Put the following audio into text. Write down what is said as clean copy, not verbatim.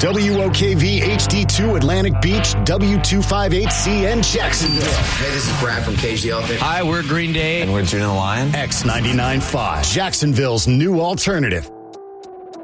WOKV HD2 Atlantic Beach, W258CN Jacksonville. Hey, this is Brad from Cage the Elephant. Hi, we're Green Day. And we're Juno Lion. X99.5, Jacksonville's new alternative.